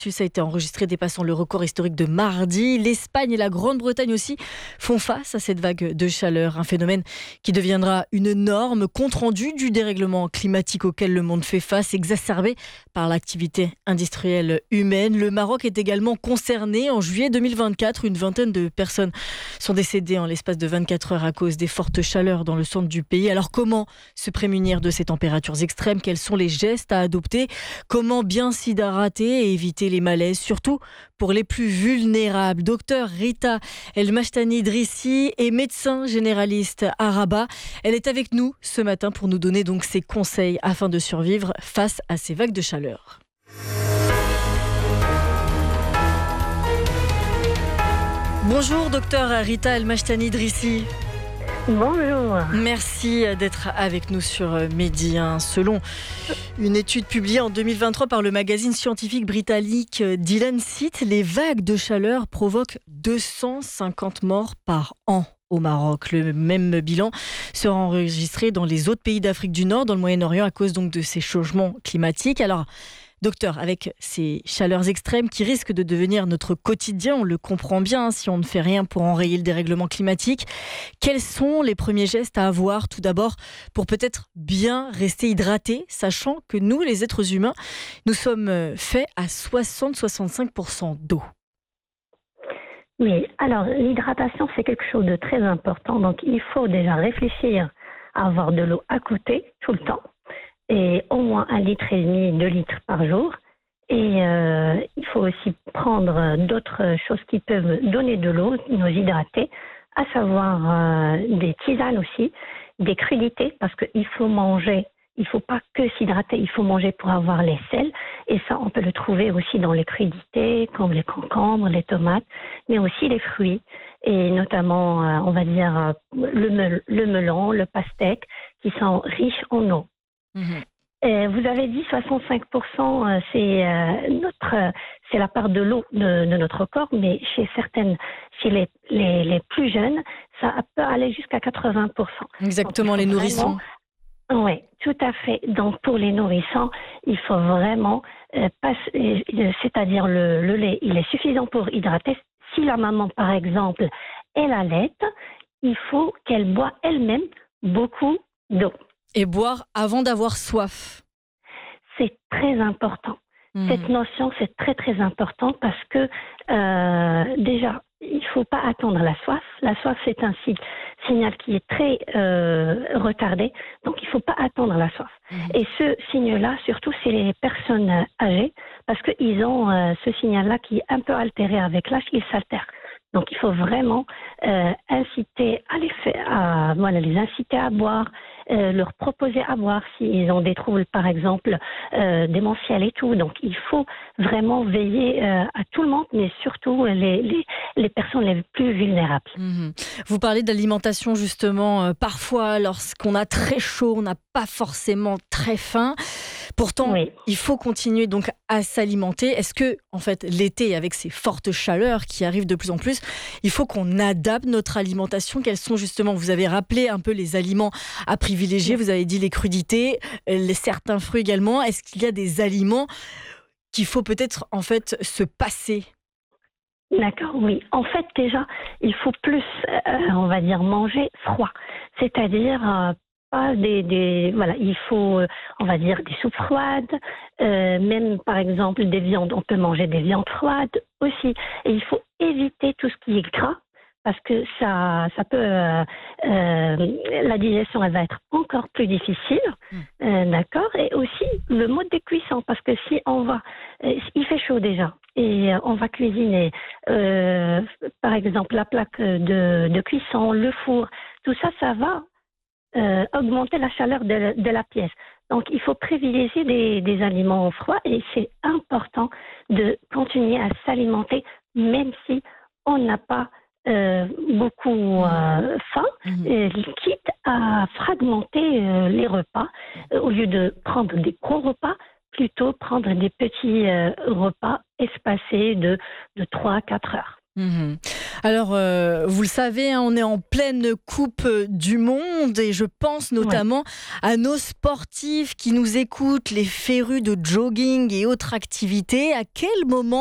a été enregistré dépassant le record historique de mardi. L'Espagne et la Grande-Bretagne aussi font face à cette vague de chaleur, un phénomène qui deviendra une norme, compte rendu du dérèglement climatique auquel le monde fait face, exacerbé par l'activité industrielle humaine. Le Maroc est également concerné. En juillet 2024, une vingtaine de personnes sont décédées en l'espace de 24 heures à cause des fortes chaleurs dans le centre du pays. Alors comment se prémunir de ces températures extrêmes? Quels sont les gestes à adopter? Comment bien s'hydrater et éviter les malaises, surtout pour les plus vulnérables? Docteur Rita El-Mashtani Drissi est médecin généraliste à Rabat. Elle est avec nous ce matin pour nous donner donc ses conseils afin de survivre face à ces vagues de chaleur. Bonjour docteur Rita El-Mashtani Drissi. Bonjour. Merci d'être avec nous sur Midi 1. Selon une étude publiée en 2023 par le magazine scientifique britannique The Lancet, les vagues de chaleur provoquent 250 morts par an au Maroc. Le même bilan sera enregistré dans les autres pays d'Afrique du Nord, dans le Moyen-Orient, à cause donc de ces changements climatiques. Alors, docteur, avec ces chaleurs extrêmes qui risquent de devenir notre quotidien, on le comprend bien si on ne fait rien pour enrayer le dérèglement climatique, quels sont les premiers gestes à avoir tout d'abord pour peut-être bien rester hydraté, sachant que nous, les êtres humains, nous sommes faits à 60-65% d'eau? Oui, alors l'hydratation, c'est quelque chose de très important. Donc il faut déjà réfléchir à avoir de l'eau à côté tout le temps. Et au moins 1,5 litre, 2 litres par jour. Et il faut aussi prendre d'autres choses qui peuvent donner de l'eau, nous hydrater, à savoir des tisanes aussi, des crudités, parce qu'il faut manger, il ne faut pas que s'hydrater, il faut manger pour avoir les sels. Et ça, on peut le trouver aussi dans les crudités, comme les concombres, les tomates, mais aussi les fruits. Et notamment, on va dire, le melon, le pastèque, qui sont riches en eau. Vous avez dit 65%, c'est la part de l'eau de notre corps, mais chez les plus jeunes, ça peut aller jusqu'à 80%. Exactement, les nourrissons. Oui, tout à fait. Donc pour les nourrissons, il faut vraiment c'est-à-dire le lait, il est suffisant pour hydrater. Si la maman, par exemple, elle allaite, il faut qu'elle boit elle-même beaucoup d'eau. Et boire avant d'avoir soif. C'est très important. Cette notion, c'est très très important parce que déjà, il ne faut pas attendre la soif. La soif, c'est un signal qui est très retardé. Donc, il ne faut pas attendre la soif. Et ce signe-là, surtout, c'est les personnes âgées parce qu'ils ont ce signal-là qui est un peu altéré avec l'âge, il s'altère. Donc, il faut vraiment inciter les inciter à boire, leur proposer à boire s'ils ont des troubles, par exemple, démentiels et tout. Donc, il faut vraiment veiller à tout le monde, mais surtout les personnes les plus vulnérables. Vous parlez d'alimentation, justement. Parfois, lorsqu'on a très chaud, on n'a pas forcément très faim. Pourtant, oui, il faut continuer donc à s'alimenter. Est-ce que, en fait, l'été, avec ces fortes chaleurs qui arrivent de plus en plus, il faut qu'on adapte notre alimentation? Quels sont justement, vous avez rappelé un peu les aliments à privilégier, vous avez dit les crudités, certains fruits également. Est-ce qu'il y a des aliments qu'il faut peut-être, en fait, se passer? D'accord, oui. En fait, déjà, il faut plus, on va dire, manger froid. C'est-à-dire pas voilà, il faut, on va dire, des soupes froides, même par exemple des viandes, on peut manger des viandes froides aussi. Et il faut éviter tout ce qui est gras, parce que ça peut, la digestion, elle va être encore plus difficile, d'accord. Et aussi le mode de cuisson, parce que si on va, il fait chaud déjà, et on va cuisiner, par exemple la plaque de cuisson, le four, tout ça, ça va augmenter la chaleur de la pièce. Donc, il faut privilégier des aliments froids et c'est important de continuer à s'alimenter même si on n'a pas beaucoup faim, quitte à fragmenter les repas. Au lieu de prendre des gros repas, plutôt prendre des petits repas espacés de 3 à 4 heures. Mhm. Alors, vous le savez, hein, on est en pleine Coupe du Monde et je pense Ouais. notamment à nos sportifs qui nous écoutent, les férus de jogging et autres activités. À quel moment